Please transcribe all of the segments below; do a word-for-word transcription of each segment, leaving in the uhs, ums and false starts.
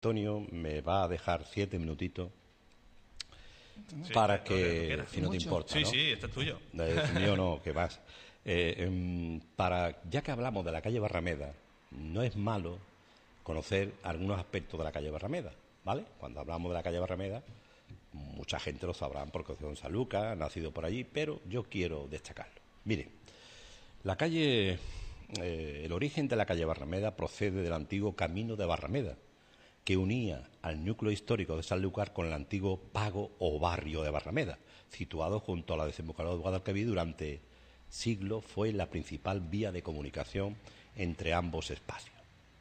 Antonio me va a dejar siete minutitos Sí, para que, que si no te mucho. importa, Sí, ¿no? sí, este es tuyo. El mío no, que vas. Eh, em, para, ya que hablamos de la calle Barrameda, no es malo conocer algunos aspectos de la calle Barrameda, ¿vale? Cuando hablamos de la calle Barrameda, mucha gente lo sabrá porque es de San Lucas, ha nacido por allí, pero yo quiero destacarlo. Miren, la calle, eh, el origen de la calle Barrameda procede del antiguo camino de Barrameda, que unía al núcleo histórico de Sanlúcar con el antiguo pago o barrio de Barrameda, situado junto a la desembocadura de Guadalquivir. Durante siglos fue la principal vía de comunicación entre ambos espacios.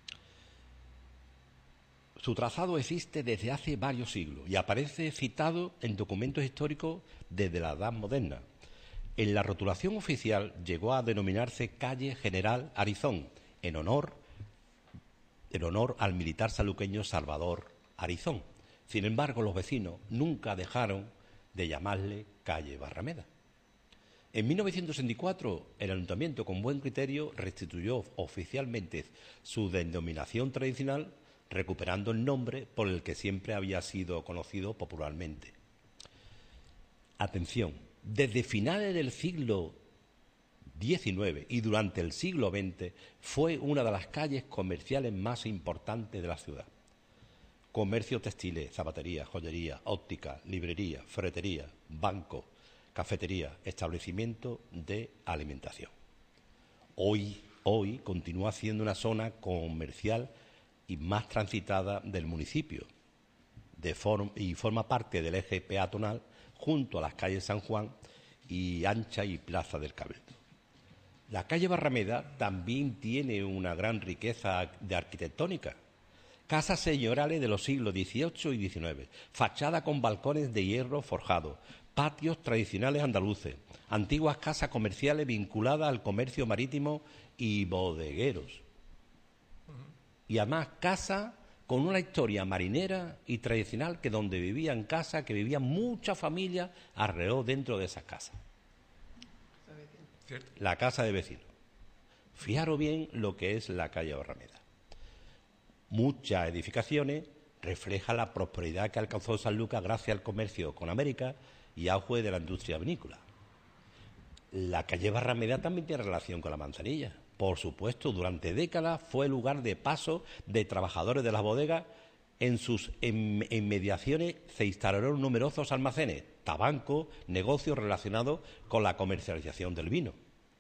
Su trazado existe desde hace varios siglos y aparece citado en documentos históricos desde la Edad Moderna. En la rotulación oficial llegó a denominarse Calle General Arizón, en honor en honor al militar saluqueño Salvador Arizón. Sin embargo, los vecinos nunca dejaron de llamarle calle Barrameda. En mil novecientos sesenta y cuatro, el ayuntamiento, con buen criterio, restituyó oficialmente su denominación tradicional, recuperando el nombre por el que siempre había sido conocido popularmente. Atención, desde finales del siglo diecinueve y durante el siglo veinte fue una de las calles comerciales más importantes de la ciudad. Comercio textiles, zapatería, joyería, óptica, librería, ferretería, banco, cafetería, establecimiento de alimentación. Hoy, hoy continúa siendo una zona comercial y más transitada del municipio de form y forma parte del eje peatonal junto a las calles San Juan y Ancha y Plaza del Cabildo. La calle Barrameda también tiene una gran riqueza de arquitectónica. Casas señoriales de los siglos dieciocho y diecinueve, fachada con balcones de hierro forjado, patios tradicionales andaluces, antiguas casas comerciales vinculadas al comercio marítimo y bodegueros. Y además casas con una historia marinera y tradicional, que donde vivían casas, que vivían muchas familias alrededor dentro de esas casas. La casa de vecinos. Fijaros bien lo que es la calle Barrameda. Muchas edificaciones reflejan la prosperidad que alcanzó Sanlúcar gracias al comercio con América y auge de la industria vinícola. La calle Barrameda también tiene relación con la Manzanilla. Por supuesto, durante décadas fue lugar de paso de trabajadores de las bodegas. En sus inmediaciones se instalaron numerosos almacenes, tabancos, negocios relacionados con la comercialización del vino.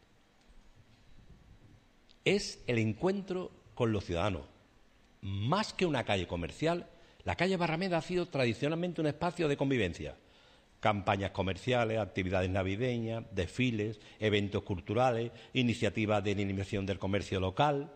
Es el encuentro con los ciudadanos. Más que una calle comercial, la calle Barrameda ha sido tradicionalmente un espacio de convivencia. Campañas comerciales, actividades navideñas, desfiles, eventos culturales, iniciativas de dinamización del comercio local.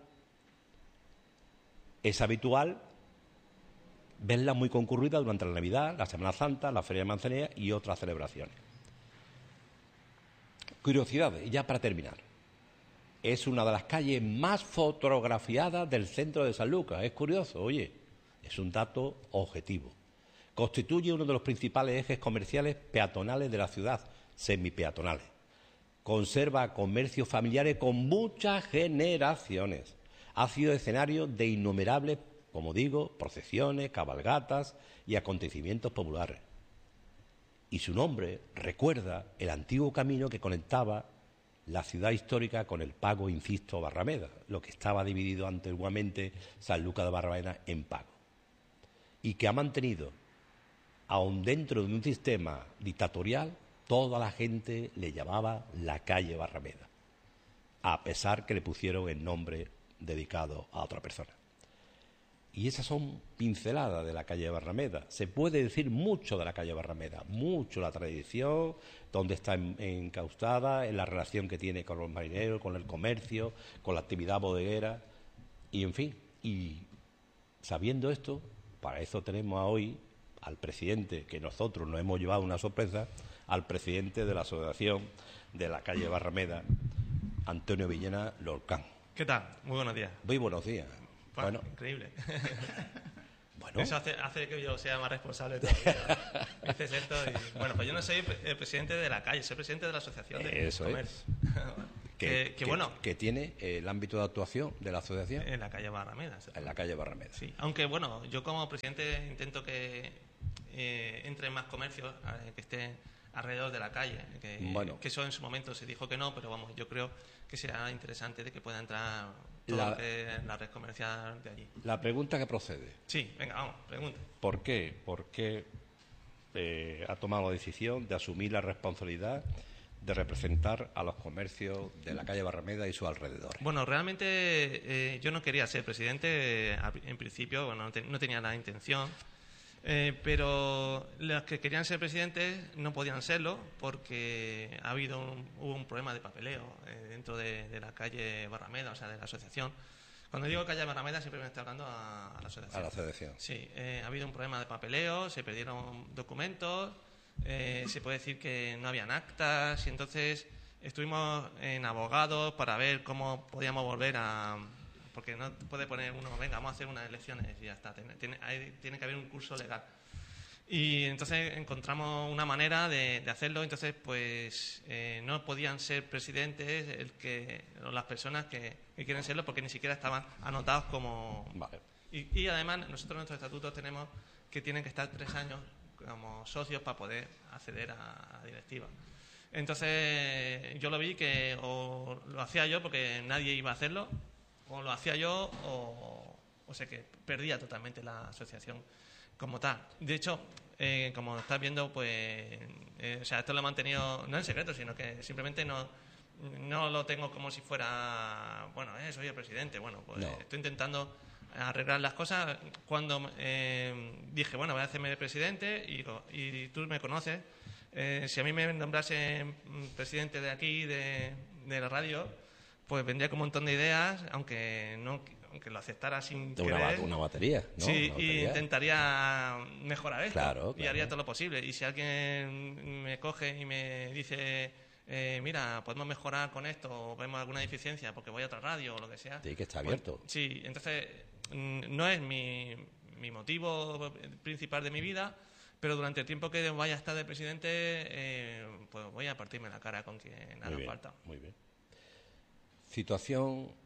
Es habitual verla muy concurrida durante la Navidad, la Semana Santa, la Feria de Manzanilla y otras celebraciones. Curiosidades, y ya para terminar. Es una de las calles más fotografiadas del centro de Sanlúcar. Es curioso, oye, es un dato objetivo. Constituye uno de los principales ejes comerciales peatonales de la ciudad, semipeatonales. Conserva comercios familiares con muchas generaciones. Ha sido escenario de innumerables, como digo, procesiones, cabalgatas y acontecimientos populares. Y su nombre recuerda el antiguo camino que conectaba la ciudad histórica con el pago, insisto, Barrameda, lo que estaba dividido antiguamente Sanlúcar de Barrameda en pago. Y que ha mantenido, aun dentro de un sistema dictatorial, toda la gente le llamaba la calle Barrameda, a pesar que le pusieron el nombre dedicado a otra persona. Y esas son pinceladas de la calle Barrameda. Se puede decir mucho de la calle Barrameda, mucho la tradición, dónde está encaustada, en la relación que tiene con los marineros, con el comercio, con la actividad bodeguera, y en fin. Y sabiendo esto, para eso tenemos a hoy al presidente, que nosotros nos hemos llevado una sorpresa, al presidente de la Asociación de la calle Barrameda, Antonio Villena Lorcán. ¿Qué tal? Muy buenos días. Muy buenos días. Bueno, Bueno, increíble. Bueno. Eso hace, hace que yo sea más responsable todavía. Dices esto y... Bueno, pues yo no soy el presidente de la calle, soy presidente de la Asociación de Eso Comercio. es. Que, que, que, que, bueno, que tiene eh, el ámbito de actuación de la asociación en la calle Barrameda. ¿sí? En la calle Barrameda. Sí, aunque bueno, yo como presidente intento que eh, entren más comercios eh, que estén alrededor de la calle. Que, bueno. que eso en su momento se dijo que no, pero vamos, yo creo que será interesante de que pueda entrar todo la, lo que es la red comercial de allí. La pregunta que procede. Sí, venga, vamos, pregunta. ¿Por qué? ¿Por qué eh, ha tomado la decisión de asumir la responsabilidad de representar a los comercios de la calle Barrameda y sus alrededores? Bueno, realmente eh, yo no quería ser presidente, eh, en principio, bueno, no, te, no tenía la intención, eh, pero los que querían ser presidentes no podían serlo porque ha habido un, hubo un problema de papeleo eh, dentro de, de la calle Barrameda, o sea, de la asociación. Cuando digo calle Barrameda siempre me estoy hablando a, a la asociación. A la asociación. Sí, eh, ha habido un problema de papeleo, se perdieron documentos, eh, se puede decir que no habían actas y entonces estuvimos en abogados para ver cómo podíamos volver a... Porque no puede poner uno, venga, vamos a hacer unas elecciones y ya está, tiene, tiene, hay, tiene que haber un curso legal. Y entonces encontramos una manera de, de hacerlo, entonces pues eh, no podían ser presidentes el que, o las personas que, que quieren serlo porque ni siquiera estaban anotados como... Vale. Y, y además nosotros en nuestros estatutos tenemos que tienen que estar tres años como socios para poder acceder a, a directiva. Entonces yo lo vi que o lo hacía yo porque nadie iba a hacerlo, o lo hacía yo o, o sea que perdía totalmente la asociación como tal. De hecho, eh, como estás viendo, pues, eh, o sea, esto lo he mantenido no en secreto, sino que simplemente no, no lo tengo como si fuera, bueno, eh, soy el presidente. Bueno, pues no. Estoy intentando arreglar las cosas. Cuando eh, dije, bueno, voy a hacerme presidente y, y tú me conoces, eh, si a mí me nombrase presidente de aquí, de, de la radio, pues vendría con un montón de ideas, aunque no... aunque lo aceptara sin de querer. Una, una batería, ¿no? Sí, una y intentaría mejorar esto. Claro, claro. Y haría todo lo posible. Y si alguien me coge y me dice, eh, mira, podemos mejorar con esto, o vemos alguna deficiencia porque voy a otra radio o lo que sea. Sí, que está pues, abierto. sí, entonces no es mi, mi motivo principal de mi vida, pero durante el tiempo que vaya a estar de presidente, eh, pues voy a partirme la cara con quien haga muy bien, falta. Muy bien. Situación...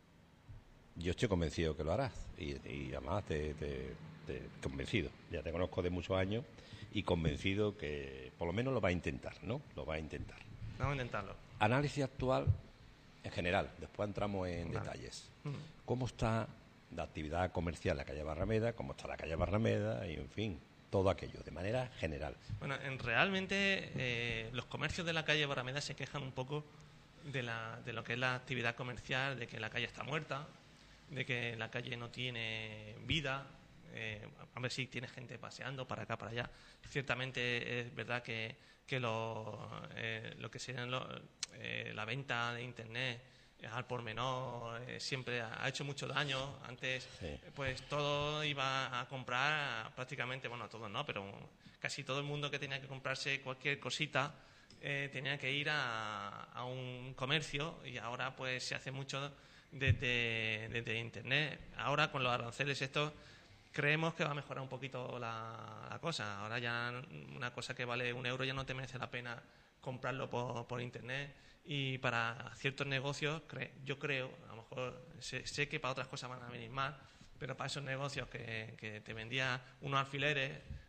Yo estoy convencido que lo harás y, y además te, te, te convencido. Ya te conozco de muchos años y convencido que por lo menos lo va a intentar, ¿no? Lo va a intentar. Vamos a intentarlo. Análisis actual en general. Después entramos en vale. detalles. Mm. ¿Cómo está la actividad comercial en la calle Barrameda? ¿Cómo está la calle Barrameda? Y en fin, todo aquello de manera general. Bueno, en, realmente eh, los comercios de la calle Barrameda se quejan un poco de, la, de lo que es la actividad comercial, de que la calle está muerta, de que la calle no tiene vida, eh, a ver si tiene gente paseando para acá, para allá. Ciertamente es verdad que, que lo, eh, lo que sería lo, eh, la venta de Internet al por menor eh, siempre ha hecho mucho daño. Antes sí. pues todo iba a comprar prácticamente, bueno, todos no, pero casi todo el mundo que tenía que comprarse cualquier cosita eh, tenía que ir a, a un comercio y ahora pues se hace mucho Desde, desde Internet. Ahora con los aranceles estos creemos que va a mejorar un poquito la, la cosa. Ahora ya una cosa que vale un euro ya no te merece la pena comprarlo por, por Internet, y para ciertos negocios cre, yo creo, a lo mejor sé, sé que para otras cosas van a venir más, pero para esos negocios que, que te vendía unos alfileres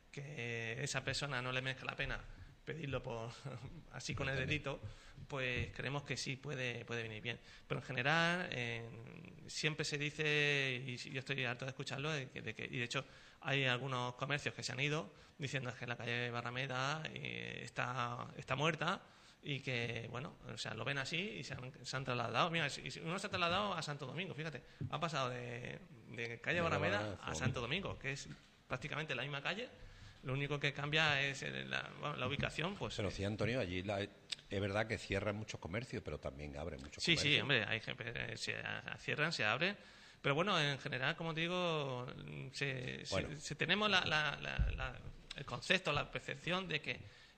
que esa persona no le merezca la pena pedirlo por así con el dedito, pues creemos que sí puede puede venir bien. Pero en general eh, siempre se dice, y yo estoy harto de escucharlo, de que, de que, y de hecho hay algunos comercios que se han ido diciendo que la calle Barrameda eh, está está muerta y que, bueno, o sea, lo ven así y se han, se han trasladado. Mira, si uno se ha trasladado a Santo Domingo, fíjate, ha pasado de, de calle Barrameda a Santo Domingo, que es prácticamente la misma calle. Lo único que cambia es la, bueno, la ubicación, pues... Pero sí, Antonio, allí la, es verdad que cierran muchos comercios, pero también abren muchos sí, comercios. Sí, hombre, hay, se cierran, se abren, pero bueno, en general, como te digo, se, bueno. se, se tenemos la, la, la, la, el concepto, la percepción de que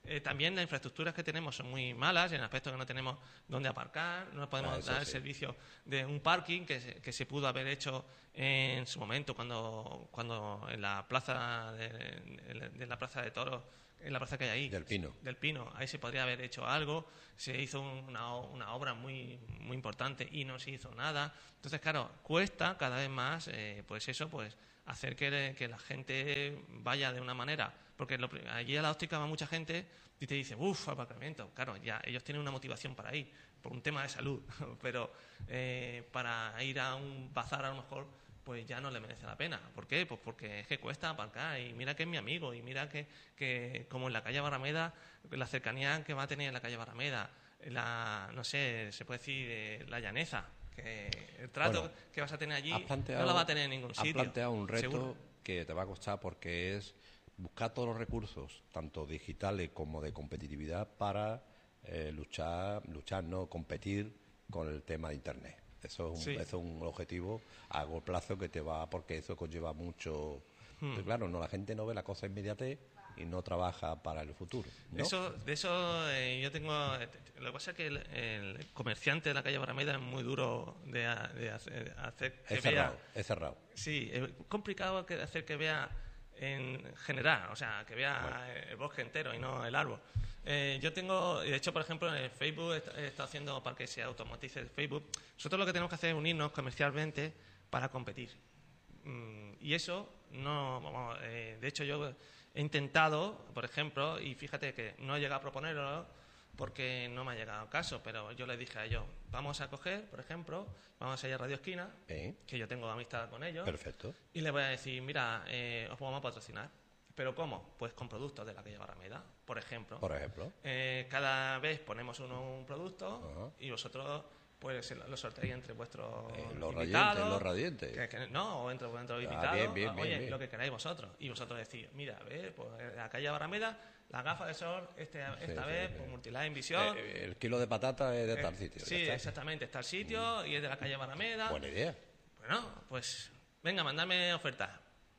Eh, también las infraestructuras que tenemos son muy malas, en el aspecto que no tenemos dónde aparcar, no podemos ah, dar el sí. servicio de un parking que se, que se pudo haber hecho en su momento cuando, cuando en la plaza de, de la plaza de toros, en la plaza que hay ahí. Del Pino. Del Pino, ahí se podría haber hecho algo, se hizo una, una obra muy, muy importante y no se hizo nada. Entonces, claro, cuesta cada vez más, eh, pues eso, pues hacer que, que la gente vaya de una manera. Porque lo, allí a la óptica va mucha gente y te dice, uff, aparcamiento. Claro, ya ellos tienen una motivación para ir, por un tema de salud, pero eh, para ir a un bazar a lo mejor, pues ya no le merece la pena. ¿Por qué? Pues porque es que cuesta aparcar y mira que es mi amigo y mira que, que como en la calle Barrameda, la cercanía que va a tener en la calle Barrameda, la, no sé, se puede decir eh, la llaneza, que el trato bueno, que vas a tener allí planteado, no lo va a tener en ningún sitio. Has planteado un reto seguro. Que te va a costar porque es buscar todos los recursos, tanto digitales como de competitividad, para eh, luchar, luchar, no competir con el tema de Internet. Eso es, un, Sí. eso es un objetivo a largo plazo que te va, porque eso conlleva mucho. Hmm. Pero claro, no, la gente no ve la cosa inmediatez y no trabaja para el futuro, ¿no? Eso, de eso eh, yo tengo. Lo que pasa es que el, el comerciante de la calle Barrameda es muy duro de, de hacer, de hacer que es cerrado, vea. es cerrado. Sí, es complicado que hacer que vea en general, o sea, que vea Bueno. el bosque entero y no el árbol. Eh, yo tengo, de hecho, por ejemplo, en el Facebook he estado haciendo para que se automatice el Facebook. Nosotros lo que tenemos que hacer es unirnos comercialmente para competir. Mm, y eso no, vamos, eh, de hecho yo he intentado, por ejemplo, y fíjate que no he llegado a proponerlo porque no me ha llegado caso, pero yo les dije a ellos, vamos a coger, por ejemplo, vamos a ir a Radio Esquina, ¿Eh? que yo tengo amistad con ellos, Perfecto. y les voy a decir, mira, eh, os vamos a patrocinar. ¿Pero cómo? Pues con productos de la calle Barrameda, por ejemplo. Por ejemplo. Eh, cada vez ponemos uno un producto Ajá. y vosotros pues lo sorteáis entre vuestros Eh, los invitados. radiantes, los radiantes. Que- que- no, o entre vuestros Ah, invitados. bien, bien, bien, Oye, bien. lo que queráis vosotros. Y vosotros decís, mira, ve, pues en la calle Barrameda, la gafa de sol, este, esta sí, vez, sí. pues Multiline Vision. Eh, el kilo de patata es de Eh, tal sitio. Sí, ya está. exactamente, está el sitio y es de la calle Barrameda. Buena idea. Bueno, pues venga, mandadme ofertas.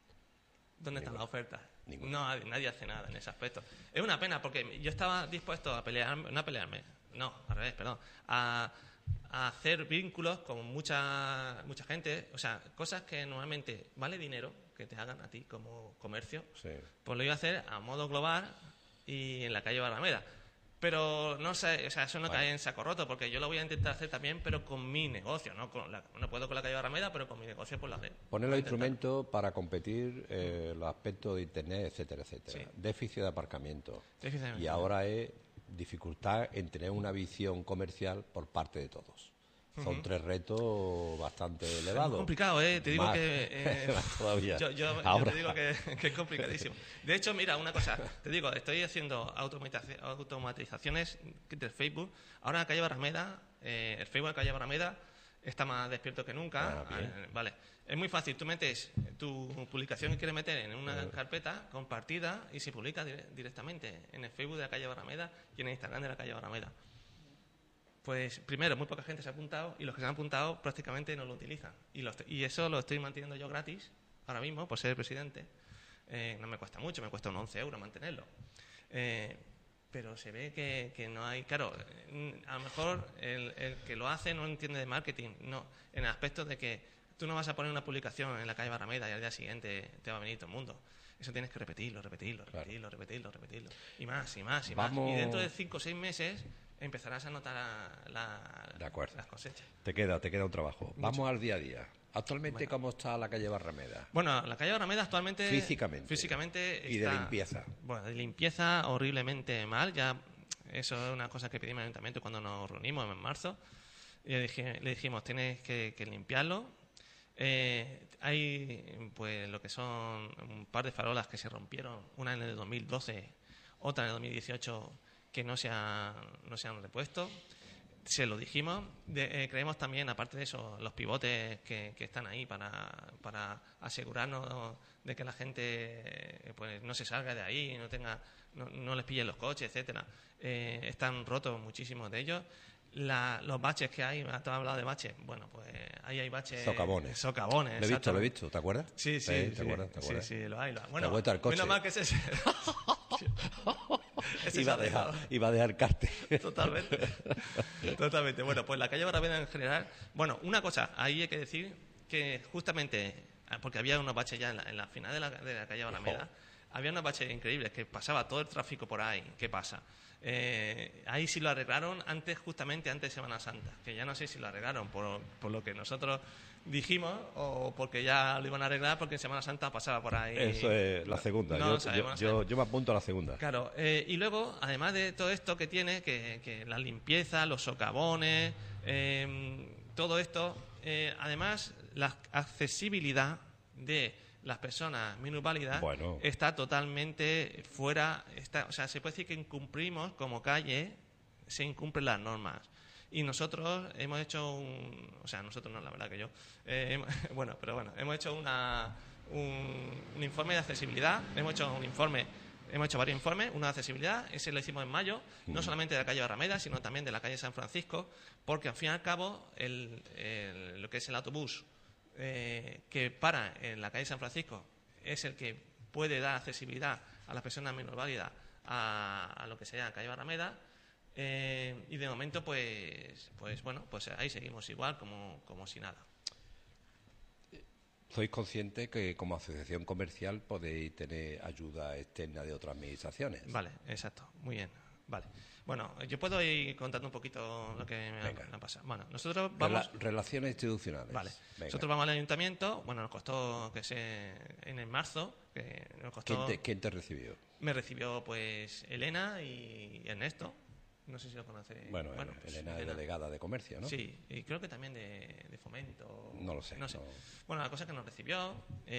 ¿Dónde están Ninguna. las ofertas? Ninguna. No, nadie- nadie hace nada en ese aspecto. Es una pena porque yo estaba dispuesto a pelearme, no a pelearme, no, al revés, perdón, a, a hacer vínculos con mucha mucha gente, o sea, cosas que normalmente vale dinero que te hagan a ti como comercio, Sí. pues lo iba a hacer a modo global y en la calle Barrameda. Pero no sé, o sea, eso no Vale. cae en saco roto, porque yo lo voy a intentar hacer también, pero con mi negocio, no con la, no puedo con la calle Barrameda, pero con mi negocio por la red. Poner Voy los a intentar. instrumentos para competir, eh, los aspectos de Internet, etcétera, etcétera. Sí. Déficit de aparcamiento. Déficit de Y aparcamiento. ahora es dificultad en tener una visión comercial por parte de todos. Son Ujú. tres retos bastante Es elevados. muy complicado, ¿eh? Te digo Más- que... eh, más todavía. Yo, yo- yo Ahora. te digo que, que es complicadísimo. De hecho, mira, una cosa, te digo, estoy haciendo automatizaci- automatizaciones del Facebook. Ahora en la calle Barrameda, eh, el Facebook de la calle Barrameda está más despierto que nunca. Ah, bien. Eh, vale. Es muy fácil, tú metes tu publicación que quieres meter en una carpeta compartida y se publica dire- directamente en el Facebook de la calle Barrameda y en el Instagram de la calle Barrameda. Pues primero, muy poca gente se ha apuntado y los que se han apuntado prácticamente no lo utilizan. Y, lo estoy- y eso lo estoy manteniendo yo gratis ahora mismo por ser el presidente. Eh, no me cuesta mucho, me cuesta unos once euros mantenerlo. Eh, pero se ve que, que no hay... Claro, eh, a lo mejor el, el que lo hace no entiende de marketing. No, en el aspecto de que tú no vas a poner una publicación en la calle Barrameda y al día siguiente te va a venir todo el mundo. Eso tienes que repetirlo, repetirlo, Claro. repetirlo, repetirlo, repetirlo. Y más, y más, y Vamos- más. Y dentro de cinco o seis meses empezarás a notar la- la- De acuerdo. las cosechas. Te queda, te queda un trabajo. Vamos al día a día. Actualmente, ¿cómo está la calle Barrameda? Bueno, la calle Barrameda actualmente... Físicamente. Físicamente Y de está- limpieza. Bueno, de limpieza horriblemente mal. Ya eso es una cosa que pedimos al ayuntamiento cuando nos reunimos en marzo. Y le, dije- le dijimos, tienes que, que limpiarlo. Eh, hay pues lo que son un par de farolas que se rompieron, una en el dos mil doce, otra en el dos mil dieciocho que no se han, no se han repuesto. Se lo dijimos. De- eh, creemos también, aparte de eso, los pivotes que, que están ahí para, para asegurarnos de que la gente eh, pues no se salga de ahí, no tenga, no, no les pillen los coches, etcétera. Eh, están rotos muchísimos de ellos. La- los baches que hay, te has hablado de baches. Bueno, pues ahí hay baches. Socavones. Socavones. Lo he visto, exacto. lo he visto, ¿te acuerdas? Sí, sí, ¿te sí, acuerdas? ¿te sí, acuerdas? sí, lo hay. Lo hay. Te Bueno, ha vuelto al coche. menos mal que ese... Ese iba, a se ha dejar, dejado. iba a dejar carte. Totalmente. Totalmente. Bueno, pues la calle Barrameda en general. Bueno, una cosa, ahí hay que decir que justamente, porque había unos baches ya en la, en la final de la, de la calle Barrameda, Ojo. había unos baches increíbles que pasaba todo el tráfico por ahí. ¿Qué pasa? Eh, ahí sí lo arreglaron antes, justamente antes de Semana Santa, que ya no sé si lo arreglaron por, por lo que nosotros dijimos o porque ya lo iban a arreglar porque en Semana Santa pasaba por ahí. Eso es la segunda. No, yo, sabemos, yo, no yo, sabemos. yo me apunto a la segunda. Claro, eh, y luego, además de todo esto que tiene, que, que la limpieza, los socavones, eh, todo esto, eh, además la accesibilidad de las personas minusválidas Bueno. está totalmente fuera, está, o sea, se puede decir que incumplimos como calle, se incumplen las normas. Y nosotros hemos hecho un... O sea, nosotros no, la verdad que yo. Eh, bueno, pero bueno, hemos hecho una, un, un informe de accesibilidad, hemos hecho un informe, hemos hecho varios informes, uno de accesibilidad, ese lo hicimos en mayo, no solamente de la calle Barrameda, sino también de la calle San Francisco, porque al fin y al cabo, el, el, lo que es el autobús eh, que para en la calle San Francisco es el que puede dar accesibilidad a las personas minusválidas a, a lo que sería la calle Barrameda. Eh, y de momento, pues, pues bueno, pues ahí seguimos igual, como, como si nada. Sois conscientes que como asociación comercial podéis tener ayuda externa de otras administraciones. Vale, exacto, muy bien. Vale. Bueno, yo puedo ir contando un poquito lo que me ha, me ha pasado. Bueno, nosotros vamos... Rela- relaciones institucionales. Vale. Venga. Nosotros vamos al ayuntamiento, bueno, nos costó que se en el marzo, que nos costó... ¿Quién te, quién te recibió? Me recibió pues Elena y Ernesto. No sé si lo conoce. Bueno, pues, Elena es delegada de comercio, ¿no? Sí, y creo que también de, de fomento. No lo sé, No sé. no. Bueno, la cosa es que nos recibió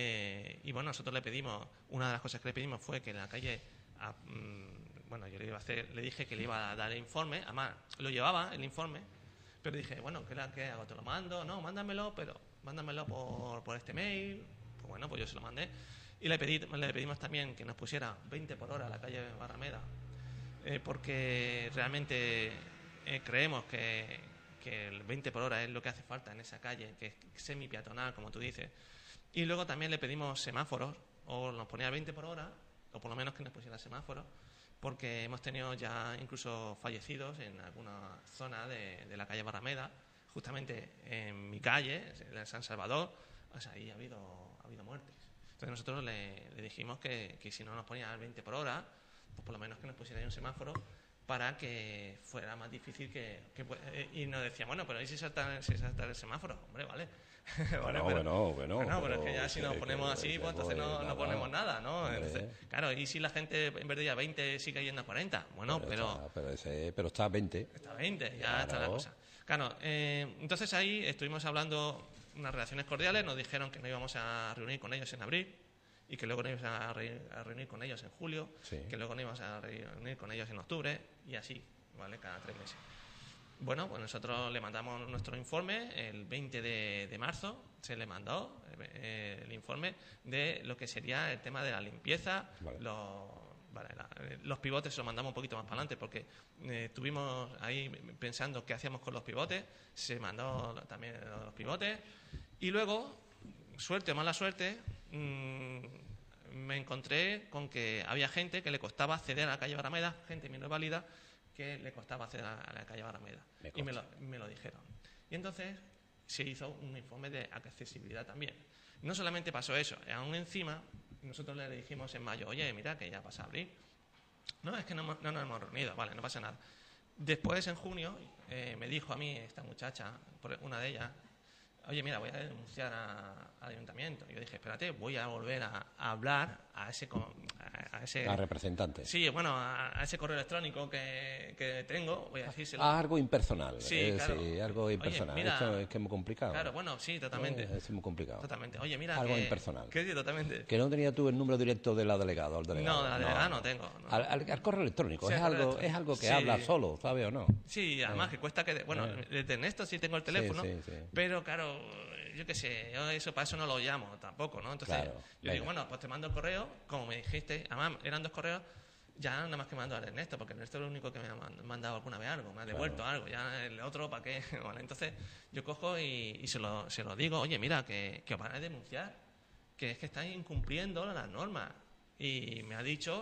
eh, y bueno, nosotros le pedimos, una de las cosas que le pedimos fue que en la calle, a, mm, bueno, yo le iba a hacer, le dije que le iba a dar el informe, además lo llevaba el informe, pero dije, bueno, ¿qué, la- qué hago? ¿Te lo mando? No, mándamelo, pero mándamelo por, por este mail. Pues bueno, pues yo se lo mandé. Y le, pedí, le pedimos también que nos pusiera veinte por hora a la calle Barrameda, eh, porque realmente eh, creemos que, que el veinte por hora es lo que hace falta en esa calle, que es semi-peatonal, como tú dices. Y luego también le pedimos semáforos, o nos ponía veinte por hora, o por lo menos que nos pusiera semáforos, porque hemos tenido ya incluso fallecidos en alguna zona de, de la calle Barrameda, justamente en mi calle, en San Salvador, o sea, ahí ha habido, ha habido muertes. Entonces nosotros le, le dijimos que, que si no nos ponía el veinte por hora, pues por lo menos que nos pusiera ahí un semáforo para que fuera más difícil que... que y nos decía, bueno, pero ¿y si salta, si salta el semáforo? Hombre, vale. Bueno, Vale, pero, bueno, bueno. bueno, pero es que pero ya si nos que- ponemos que- así, que pues entonces pues no, no nada. ponemos nada, ¿no? Hombre. Entonces, claro, y si la gente en vez de ir a veinte sigue yendo a cuarenta, bueno, pero... Está, pero, ese, pero está a veinte. Está a veinte, ya Claro. está la cosa. Claro, eh, entonces ahí estuvimos hablando unas relaciones cordiales, nos dijeron que no íbamos a reunir con ellos en abril y que luego nos íbamos a, re- a reunir con ellos en julio, Sí. que luego nos íbamos a reunir con ellos en octubre y así, ¿vale? Cada tres meses. Bueno, pues nosotros le mandamos nuestro informe el veinte de marzo, se le mandó eh, el informe de lo que sería el tema de la limpieza, Vale. los, vale, la- los pivotes se los mandamos un poquito más para adelante porque eh, estuvimos ahí pensando qué hacíamos con los pivotes, se mandó también los pivotes y luego, suerte o mala suerte, mmm, me encontré con que había gente que le costaba acceder a la calle Barrameda, gente minusválida, que le costaba acceder a la calle Barrameda. Me y me lo, consta. me lo dijeron. Y entonces se hizo un informe de accesibilidad también. No solamente pasó eso, aún encima, nosotros le dijimos en mayo, oye, mira que ya pasa abril. No, es que no, hemos- no nos hemos reunido, vale, no pasa nada. Después, en junio, eh, me dijo a mí esta muchacha, por- una de ellas, oye, mira, voy a denunciar a- al ayuntamiento. Y yo dije, espérate, voy a volver a, a hablar a ese... co- A, a ese A representante. Sí, bueno, a, a ese correo electrónico que, que tengo, voy a decírselo. Ah, algo impersonal. Sí, eh, claro. sí, algo Oye, impersonal. mira- Esto es que es muy complicado. Claro, bueno, sí, totalmente. Eh, es muy complicado. Totalmente. Oye, mira Algo que... impersonal. Que sí, totalmente. Que no tenía tú el número directo de la delegada o el delegado. No, de la delegada no tengo, no. Al, al- al correo electrónico. Sí, es, al correo algo, electrónico. es algo que Sí. habla solo, ¿sabe o no? Sí, además que cuesta que... Bueno, Eh. desde Ernesto sí tengo el teléfono, Sí, sí, sí. pero claro, yo qué sé, yo eso para eso no lo llamo tampoco, ¿no? Entonces, Claro, yo venga. digo, bueno, pues te mando el correo, como me dijiste, además eran dos correos, ya nada más que mando a Ernesto, porque Ernesto es el único que me ha man- mandado alguna vez algo, me ha devuelto algo, ya el otro, ¿para qué? Bueno, entonces yo cojo y, y se, lo, se lo digo, oye, mira, que, que os van a denunciar, que es que estáis incumpliendo las normas. Y me ha dicho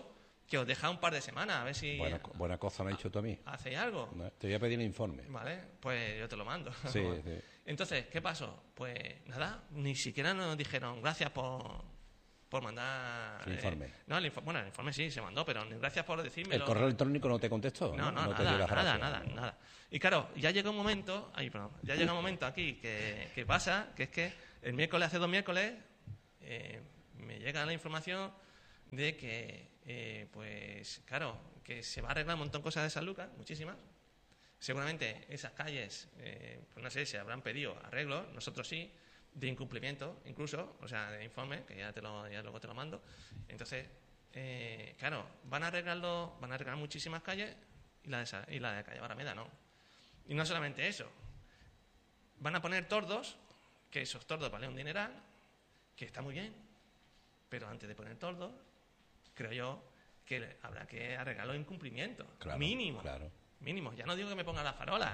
que os deja un par de semanas, a ver si... Buena, buena cosa me has dicho tú a mí. ¿Hacéis algo? No, te voy a pedir el informe. Vale, pues yo te lo mando. Sí, sí. Entonces, ¿qué pasó? Pues nada, ni siquiera nos dijeron gracias por, por mandar... El informe. Eh, no, el info, bueno, el informe sí se mandó, pero ni gracias por decírmelo. ¿El correo electrónico no te contestó? No, no, no, no nada, te dio las nada, gracias. nada, nada. Y claro, ya llega un momento, ay, perdón, ya llega un momento aquí que, que pasa, que es que el miércoles, hace dos miércoles, eh, me llega la información de que, eh, pues, claro, que se va a arreglar un montón de cosas de San Lucas, muchísimas. Seguramente esas calles, eh, pues no sé, se habrán pedido arreglos, nosotros sí, de incumplimiento, incluso, o sea, de informe, que ya te lo, ya luego te lo mando. Entonces, eh, claro, van a arreglarlo, van a arreglar muchísimas calles y la de, esa, y la de calle Barameda no. Y no solamente eso, van a poner tordos, que esos tordos valen un dineral, que está muy bien, pero antes de poner tordos, creo yo que habrá que arreglar los incumplimientos, Claro, mínimo, claro. mínimo. Ya no digo que me ponga las farolas,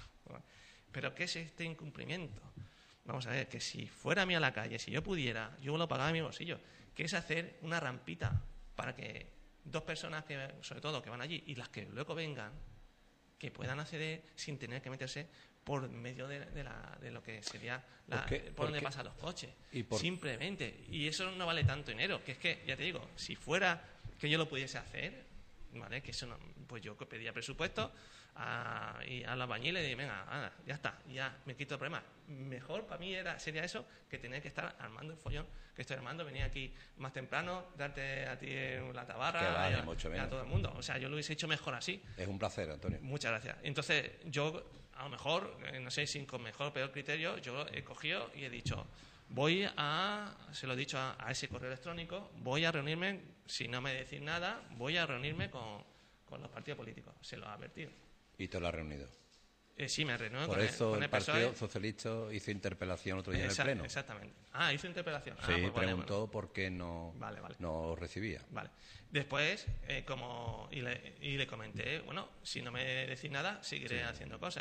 pero ¿qué es este incumplimiento? Vamos a ver, que si fuera a mí a la calle, si yo pudiera, yo lo pagaba de mi bolsillo, que es hacer una rampita para que dos personas, que sobre todo que van allí, y las que luego vengan, que puedan acceder sin tener que meterse por medio de, de, la, de lo que sería la, ¿Por qué? por ¿Por donde qué? pasan los coches. ¿Y por- Simplemente. Y eso no vale tanto dinero. Que es que, ya te digo, si fuera que yo lo pudiese hacer, ¿vale? Que eso no, pues yo pedía presupuesto a, y a los albañiles y dije, venga, anda, ya está, ya me quito el problema. Mejor para mí era sería eso que tener que estar armando el follón que estoy armando, venir aquí más temprano, darte a ti la tabarra, Que vale, y a, mucho y a menos. todo el mundo. O sea, yo lo hubiese hecho mejor así. Es un placer, Antonio. Muchas gracias. Entonces, yo, a lo mejor, eh, no sé si con mejor o peor criterio, yo he cogido y he dicho, voy a, se lo he dicho a, a ese correo electrónico, voy a reunirme, si no me decís nada, voy a reunirme con, con los partidos políticos. Se lo ha advertido. Y te lo has reunido. Eh, sí, me reúno Por con el, eso con el el P S O E. Partido Socialista hizo interpelación otro día en el Exa- Pleno. Exactamente. Ah, hizo interpelación. Ah, Sí, pues vale, preguntó bueno. por qué no, Vale, vale. no recibía. Vale. Después, eh, como y le, y le comenté, bueno, si no me decís nada, seguiré Sí. haciendo cosas.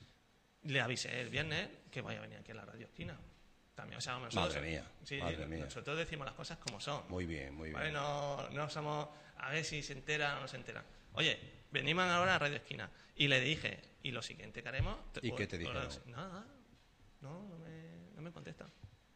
Le avisé el viernes que vaya a venir aquí a la Radio Esquina. También, o sea, nosotros, Madre mía, sí, madre mía. nosotros decimos las cosas como son. Muy bien, muy bien. ¿Vale? No, no somos a ver si se entera o no se entera. Oye, venimos ahora a Radio Esquina. Y le dije, y lo siguiente que haremos... ¿Y o- qué te o- dijeron? Nada, no, no me, no me contestan.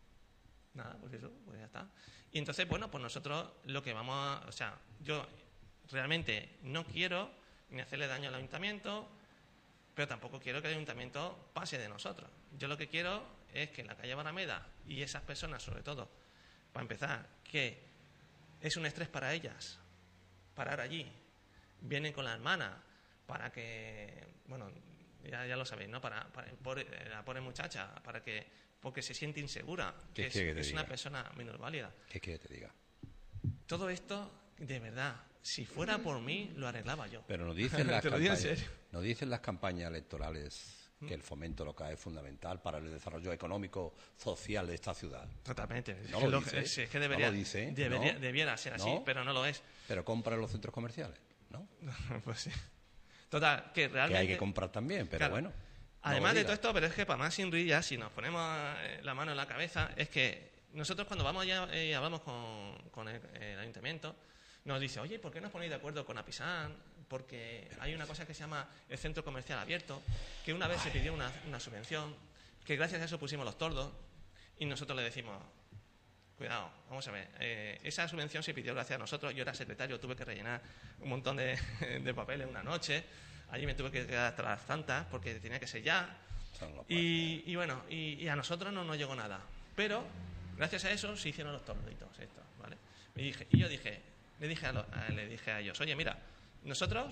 Nada, pues eso, pues ya está. Y entonces, bueno, pues nosotros lo que vamos a... O sea, yo realmente no quiero ni hacerle daño al ayuntamiento, pero tampoco quiero que el ayuntamiento pase de nosotros. Yo lo que quiero es que en la calle Barameda y esas personas, sobre todo, para empezar, que es un estrés para ellas parar allí, vienen con la hermana para que, bueno, ya, ya lo sabéis, ¿no? Para, para pobre- la pobre muchacha, para que, porque se siente insegura, ¿Qué que es, quiere que te es una diga? persona minusválida. ¿Qué quieres que te diga? Todo esto, de verdad, si fuera por mí, lo arreglaba yo. Pero nos dicen las Te lo digo en campañas, serio. nos dicen las campañas electorales que el fomento local es fundamental para el desarrollo económico social de esta ciudad. Totalmente. Es No que lo lo- dice, es, es que no debería, lo dice, debería- ¿no? debiera ser así, ¿No? pero no lo es. Pero compra en los centros comerciales, ¿no? Pues sí. Total, que Que realmente... hay que comprar también, pero Claro. bueno. no Además lo de diga. todo esto, pero es que para más sin ya, si nos ponemos eh, la mano en la cabeza, es que nosotros cuando vamos allá y hablamos con, con el, el ayuntamiento, nos dice, oye, ¿por qué no os ponéis de acuerdo con Apisán? Porque hay una cosa que se llama el centro comercial abierto, que una vez se pidió una, una subvención, que gracias a eso pusimos los tordos, y nosotros le decimos, cuidado, vamos a ver, eh, esa subvención se pidió gracias a nosotros, yo era secretario, tuve que rellenar un montón de, de papeles una noche, allí me tuve que quedar hasta las tantas, porque tenía que ser ya, Son los y, y bueno, y, y a nosotros no nos llegó nada. Pero, gracias a eso, se hicieron los torditos estos, ¿vale? Y, dije, y yo dije, le dije a, lo- a- le dije a ellos, oye, mira, nosotros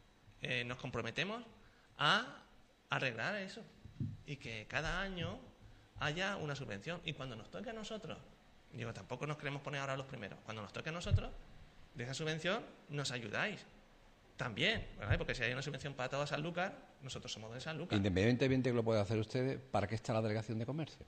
eh, nos comprometemos a arreglar eso y que cada año haya una subvención. Y cuando nos toque a nosotros, digo, tampoco nos queremos poner ahora los primeros, cuando nos toque a nosotros, de esa subvención, nos ayudáis. También, ¿verdad? Porque si hay una subvención para todo Sanlúcar, nosotros somos de Sanlúcar. Independientemente que lo pueda hacer ustedes, ¿para qué está la delegación de comercio?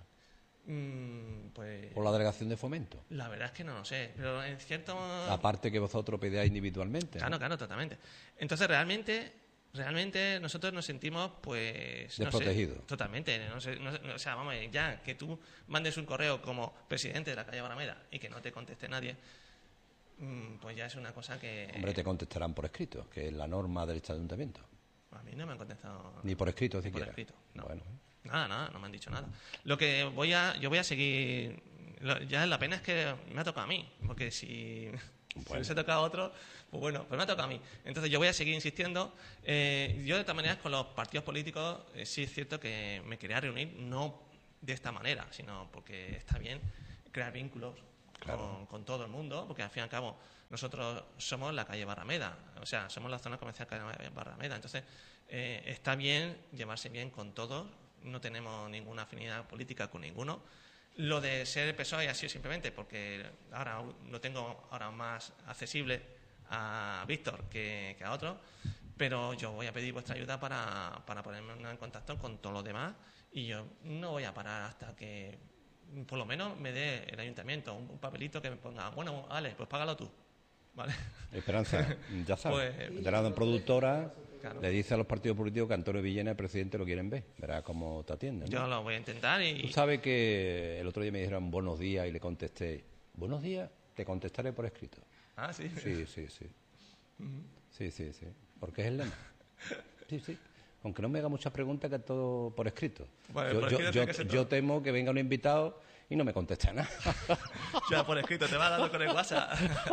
Mm, pues ¿O la delegación de fomento? la verdad es que no lo sé, pero en cierto Aparte que vosotros pedáis individualmente. ¿no? claro, claro, totalmente. Entonces realmente, realmente nosotros nos sentimos pues no sé, Desprotegidos. totalmente. No sé, no sé, o sea, vamos, ya que tú mandes un correo como presidente de la calle Barameda y que no te conteste nadie, mm, pues ya es una cosa que... Hombre, te contestarán por escrito, que es la norma del ayuntamiento. A mí no me han contestado... Ni por escrito, ni siquiera. por escrito, no. Bueno. Nada, nada, no me han dicho nada. Lo que voy a... Yo voy a seguir... lo- Ya la pena es que me ha tocado a mí, porque si... Si Bueno. hubiese tocado a otro, pues bueno, pues me ha tocado a mí. Entonces yo voy a seguir insistiendo. Eh, yo de todas maneras con los partidos políticos eh, sí es cierto que me quería reunir, no de esta manera, sino porque está bien crear vínculos Claro. con, con todo el mundo, porque al fin y al cabo nosotros somos la calle Barrameda, o sea, somos la zona comercial calle Barrameda. Entonces eh, está bien llevarse bien con todos, no tenemos ninguna afinidad política con ninguno. Lo de ser el P S O E ha sido simplemente porque ahora lo tengo ahora más accesible a Víctor que, que a otros, pero yo voy a pedir vuestra ayuda para, para ponerme en contacto con todos los demás y yo no voy a parar hasta que por lo menos me dé el ayuntamiento un, un papelito que me ponga, bueno, vale, pues págalo tú, ¿vale? Esperanza, ya sabes, Pues- de la productora Claro. le dice a los partidos políticos que Antonio Villena, el presidente, lo quieren ver. Verás cómo te atienden, ¿no? Yo lo voy a intentar y... Tú sabes que el otro día me dijeron buenos días y le contesté, buenos días, te contestaré por escrito. Ah, sí. Sí, sí, sí. Sí, sí, sí. Porque es el lema. Sí, sí. Aunque no me haga muchas preguntas, que todo por escrito. Bueno, yo, por yo, escrito yo, tiene que ser todo. yo temo que venga un invitado y no me conteste nada. Ya por escrito, te va dando con el WhatsApp.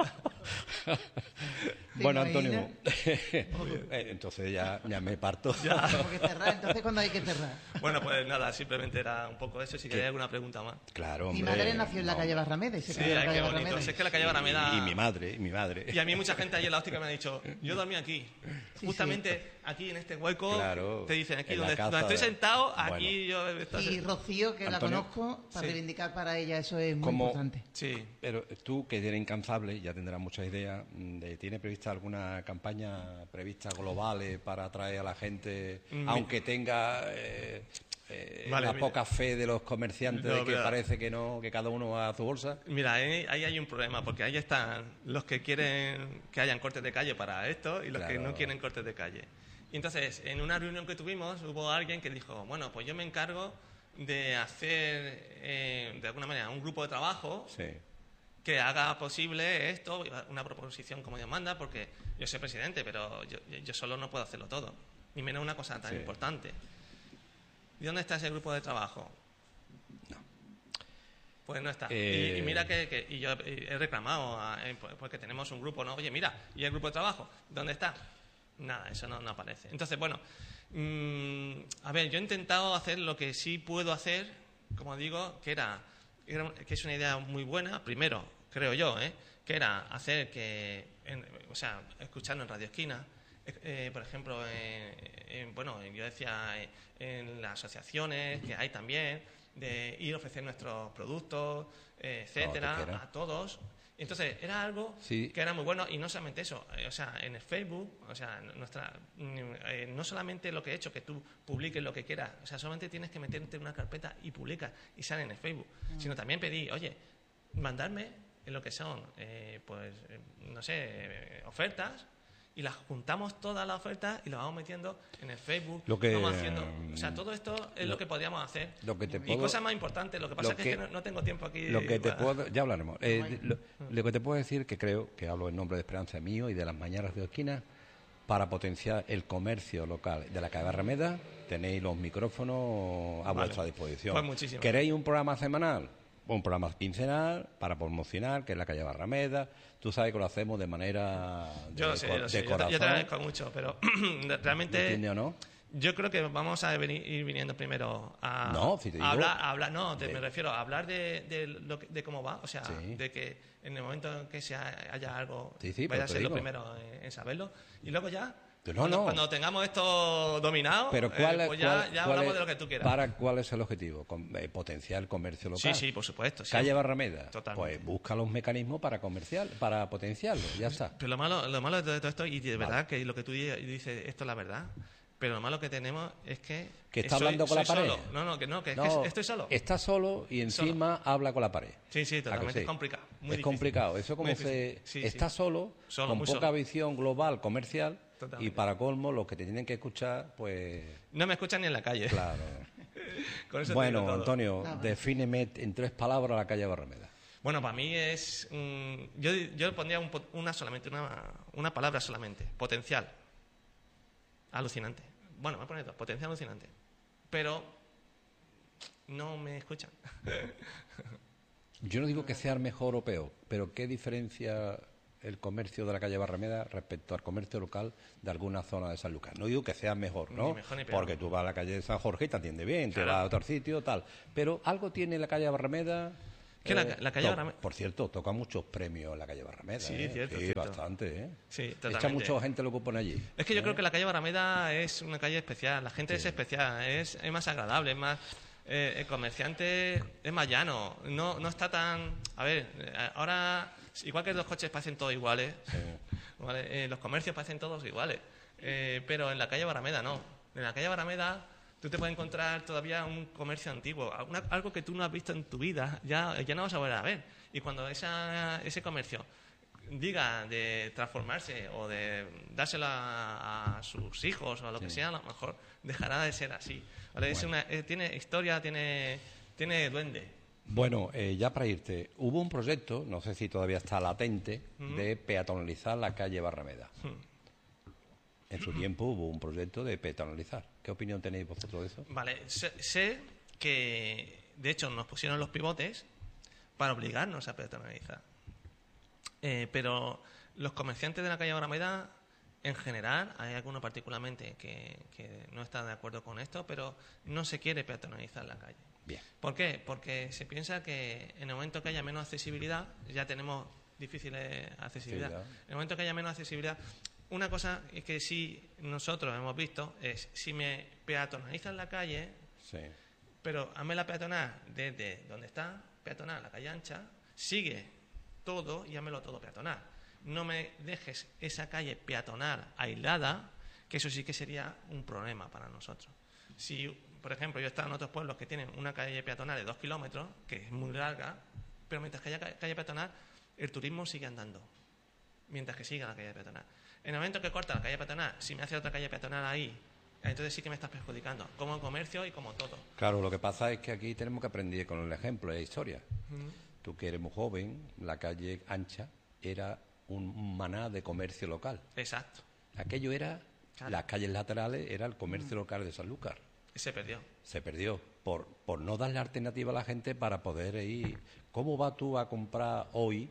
Bueno, ¿Te Antonio, imaginas? eh, entonces ya, ya me parto. Ya. Tengo que cerrar, entonces cuando hay que cerrar. Bueno, pues nada, simplemente era un poco eso. Si queréis alguna pregunta más. Claro, Mi hombre. madre nació en la no. calle Barrameda y se Sí, crió en la ay, calle qué bonito. Barrameda. Si es que la calle Barrameda... Y, y mi madre, y mi madre. Y a mí mucha gente allí en la óptica me ha dicho, yo dormí aquí. Justamente aquí en este hueco, Claro, te dicen aquí en la donde, casa donde estoy de- sentado, aquí Bueno. yo... estoy- Y Rocío, que Antonio. la conozco, para Sí. reivindicar para ella eso es muy Como- importante. Sí. Pero tú, que eres incansable, ya tendrás muchas ideas. mm, de- ¿Tiene prevista alguna campaña prevista global para atraer a la gente, Mm, aunque tenga eh, eh, Vale, la mira. poca fe de los comerciantes, No, de que mira. parece que no, que cada uno va a su bolsa? Mira, ahí, ahí hay un problema, porque ahí están los que quieren que hayan cortes de calle para esto y los que Claro. no quieren cortes de calle. Y entonces, en una reunión que tuvimos, hubo alguien que dijo, bueno, pues yo me encargo de hacer, eh, de alguna manera, un grupo de trabajo Sí. que haga posible esto, una proposición como Dios manda, porque yo soy presidente, pero yo, yo solo no puedo hacerlo todo, ni menos una cosa tan Sí. importante. ¿Y dónde está ese grupo de trabajo? No. Pues no está. Eh, Y, y mira que, que- y yo he reclamado, a- eh, pues- porque tenemos un grupo, ¿no? Oye, mira, ¿y el grupo de trabajo? ¿Dónde está? Nada, eso no, no aparece. Entonces, bueno, mm, a ver, yo he intentado hacer lo que sí puedo hacer, como digo, que era, era un- que es una idea muy buena, primero, creo yo, ¿eh? que era hacer que, en- o sea, escuchando en Radio Esquina, eh, eh, por ejemplo, en, en- bueno, yo decía eh, en las asociaciones que hay también, de ir a ofrecer nuestros productos, eh, etcétera, que quieras. a todos. Entonces, era algo Sí. que era muy bueno y no solamente eso, eh, o sea, en el Facebook, o sea, nuestra, mm, eh, no solamente lo que he hecho, que tú publiques lo que quieras, o sea, solamente tienes que meterte en una carpeta y publicas y sale en el Facebook, sino también pedí, oye, mandarme en lo que son, eh, pues, eh, no sé, eh, ofertas y las juntamos todas las ofertas y las vamos metiendo en el Facebook, Lo que, vamos haciendo, mm, o sea, todo esto es lo, lo- que podríamos hacer. lo que te y puedo- cosas más importantes, lo que pasa lo es que, que- es que no, no tengo tiempo aquí. Lo que te para- puedo, ya hablaremos. Eh, lo, lo que te puedo decir, que creo que hablo en nombre de Esperanza mío y de las mañanas de Esquina, para potenciar el comercio local de la calle Barrameda, tenéis los micrófonos a Vale. vuestra disposición. Pues muchísimas. ¿Queréis un programa semanal? Un programa quincenal para promocionar, que es la calle Barrameda. Tú sabes que lo hacemos de manera de, Yo lo sé, cor- lo de sé. Yo te- corazón. Yo te agradezco mucho, pero realmente ¿Entiendes o no? yo creo que vamos a venir, ir viniendo primero a, No, si te a digo- hablar, a hablar, no, te- de- me refiero a hablar de, de, lo que- de cómo va, o sea, Sí. de que en el momento en que se ha- haya algo, Sí, sí, vaya pero a te ser lo digo. primero en, en saberlo, y luego ya, No, cuando, no. cuando tengamos esto dominado, Pero eh, ¿cuál es, pues ya, cuál- ya cuál hablamos es- de lo que tú quieras. Para, ¿cuál es el objetivo? Con- eh, potenciar el comercio local. Sí, sí, por supuesto. sí. Calle Barrameda. Totalmente. Pues busca los mecanismos para comercial, para potenciarlo, ya está. Pero lo malo, lo malo de todo esto, y de verdad que lo que tú di- dices, esto es la verdad, pero lo malo que tenemos es que... Que está soy- hablando con la soy pared. solo. No, no, que no, que es No, que estoy solo. Está solo y encima habla con la pared. Sí, sí, ¿A que totalmente. sí? Es complicado. Muy es difícil. complicado. Eso como Muy se difícil. Sí, está sí. solo, Solo, con muy poca solo. visión global, comercial, Totalmente. y para colmo los que te tienen que escuchar, pues No me escuchan ni en la calle. claro. Con eso te Bueno, digo todo. Antonio, Nada. defíneme en tres palabras la calle Barrameda. Bueno, para mí es... mm, yo, yo pondría un po- una solamente, una, una palabra solamente. Potencial. Alucinante. Bueno, me pone dos. Potencial alucinante. Pero no me escuchan. Yo no digo que sea mejor o peor, pero ¿qué diferencia el comercio de la calle Barrameda respecto al comercio local de alguna zona de San Lucas? No digo que sea mejor, ¿no? Ni mejor ni peor. Porque tú vas a la calle de San Jorge y te atiende bien, Claro. tú vas a otro sitio, tal. Pero algo tiene la calle Barrameda... Que la- la calle to- Barrameda- Por cierto, toca muchos premios en la calle Barrameda. Sí, ¿eh? cierto, Sí, cierto. bastante, ¿eh? Sí, Echa totalmente. mucha gente lo que pone allí. Es que yo ¿eh? creo que la calle Barrameda es una calle especial. La gente es especial, es, es más agradable, es más... eh, el comerciante es más llano. No, no está tan... A ver, eh, ahora... Igual que los coches parecen todos iguales, ¿vale? Eh, los comercios parecen todos iguales. Eh, pero en la calle Barrameda no. En la calle Barrameda tú te puedes encontrar todavía un comercio antiguo, una- algo que tú no has visto en tu vida, ya, ya no vas a volver a ver. Y cuando esa, ese comercio diga de transformarse o de dárselo a, a sus hijos o a lo que sea, a lo mejor dejará de ser así. ¿Vale? Es una, eh, tiene historia, tiene, tiene duende. Bueno, eh, ya para irte, hubo un proyecto, no sé si todavía está latente, de peatonalizar la calle Barrameda. En su tiempo hubo un proyecto de peatonalizar. ¿Qué opinión tenéis vosotros de eso? Vale, sé, sé que de hecho nos pusieron los pivotes para obligarnos a peatonalizar. Eh, pero los comerciantes de la calle Barrameda, en general, hay algunos particularmente que, que no están de acuerdo con esto, pero no se quiere peatonalizar la calle. Bien. ¿Por qué? Porque se piensa que en el momento que haya menos accesibilidad, ya tenemos difícil accesibilidad. Sí, ya. En el momento que haya menos accesibilidad, una cosa es que sí nosotros hemos visto es si me peatonalizan la calle, Sí. pero hazme la peatonal desde donde está, peatonal, la calle ancha, sigue todo y házmelo todo peatonal. No me dejes esa calle peatonal aislada, que eso sí que sería un problema para nosotros. Si, por ejemplo, yo he estado en otros pueblos que tienen una calle peatonal de dos kilómetros, que es muy larga, pero mientras que haya ca- calle peatonal, el turismo sigue andando, mientras que siga la calle peatonal. En el momento que corta la calle peatonal, si me hace otra calle peatonal ahí, entonces sí que me estás perjudicando, como comercio y como todo. Claro, lo que pasa es que aquí tenemos que aprender con el ejemplo de historia. Tú que eres muy joven, la calle ancha era un maná de comercio local. Exacto. Aquello era, Claro. las calles laterales era el comercio local de Sanlúcar. Se perdió. Se perdió por, por no darle alternativa a la gente para poder ir. ¿Cómo vas tú a comprar hoy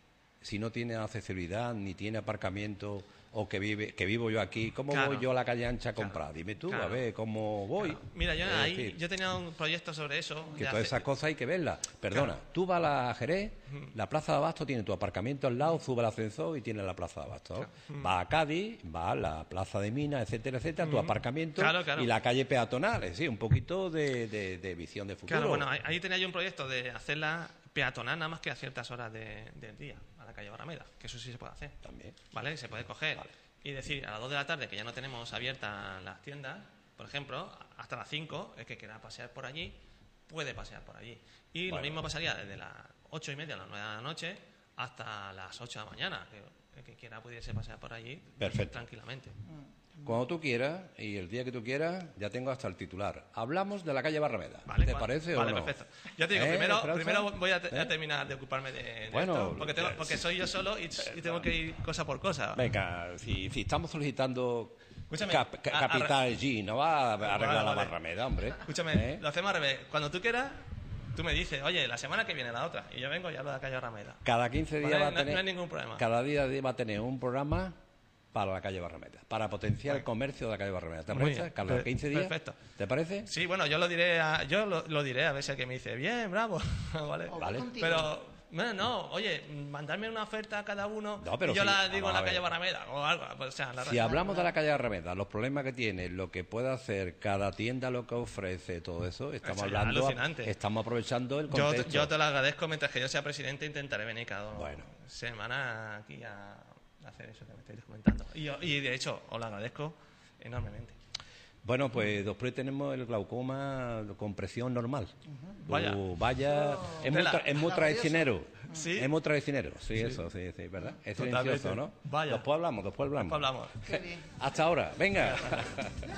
si no tiene accesibilidad ni tiene aparcamiento o que vive que vivo yo aquí? ¿Cómo Claro. voy yo a la calle ancha a Claro. comprar? Dime tú, Claro. a ver cómo voy. Claro. Mira, yo Es ahí decir, yo tenía un proyecto sobre eso. que de todas hace- esas cosas hay que verlas. Perdona, Claro. tú vas a la Jerez, la Plaza de Abasto tiene tu aparcamiento al lado, sube el ascensor y tiene la Plaza de Abasto. Vas a Cádiz, vas a la Plaza de Minas, etcétera, etcétera, tu aparcamiento Claro, claro. y la calle peatonal. Es decir, un poquito de, de- de visión de futuro. Claro, bueno, ahí, ahí tenía yo un proyecto de hacerla peatonal nada más que a ciertas horas de- del día, a la calle Barrameda, que eso sí se puede hacer. También. ¿Vale? Se puede coger y decir a las dos de la tarde, que ya no tenemos abiertas las tiendas, por ejemplo, hasta las cinco, el que quiera pasear por allí, puede pasear por allí. Y Bueno. lo mismo pasaría desde las ocho y media a las nueve de la noche hasta las ocho de la mañana, que el que quiera pudiese pasear por allí Perfecto. tranquilamente. Cuando tú quieras y el día que tú quieras, ya tengo hasta el titular. Hablamos de la calle Barrameda. Vale, ¿Te cua- parece vale, o no? perfecto. Ya te digo, ¿Eh, primero, Esperanza? primero voy a, te- ¿Eh? a terminar de ocuparme de, de Bueno, esto, porque, tengo- ya- porque soy yo solo y, y tengo que ir cosa por cosa. Venga, si, si estamos solicitando Escúchame, cap- ca- a- a- capital G, no va a arreglar Vale, la vale. Barrameda, hombre. Escúchame, ¿Eh? lo hacemos al revés. Cuando tú quieras, tú me dices, oye, la semana que viene la otra, y yo vengo y hablo de la calle Barrameda. Cada quince días Vale, va a no- tener... no hay ningún problema. Cada día va a tener un programa para la calle Barrameda, para potenciar el comercio de la calle Barrameda. ¿Te Muy parece? bien. Cada Per- quince días. perfecto. ¿Te parece? Sí, bueno, yo lo diré a, yo lo, lo diré a ver si alguien me dice, bien, bravo, ¿vale? O Vale. contigo. Pero, no, no, oye, mandarme una oferta a cada uno No, pero y yo sí, la digo vamos en a la calle ver. Barrameda o algo. Pues, o sea, la Si hablamos de la calle Barrameda, los problemas que tiene, lo que puede hacer cada tienda, lo que ofrece, todo eso, estamos Eso ya es hablando, alucinante. estamos aprovechando el Yo, contexto. yo te lo agradezco, mientras que yo sea presidente intentaré venir cada Bueno. semana aquí a hacer eso que me estáis comentando. Y, yo- y de hecho, os lo agradezco enormemente. Bueno, pues después tenemos el glaucoma con presión normal. Vaya. Uh, vaya, es muy, Tela. tra- es muy traicionero. Sí. Es muy traicionero, sí, eso, sí, sí, ¿verdad? Es Totalmente. silencioso, ¿no? Vaya. Después hablamos, después hablamos. Después hablamos. Qué bien. Hasta ahora, venga.